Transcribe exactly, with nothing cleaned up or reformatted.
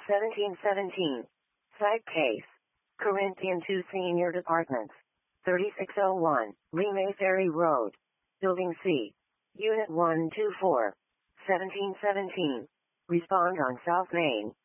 seventeen seventeen. Site case. Corinthian two Senior Departments. thirty-six oh one, Lemay Ferry Road. Building C. Unit one two four. seventeen seventeen. Respond on South Main.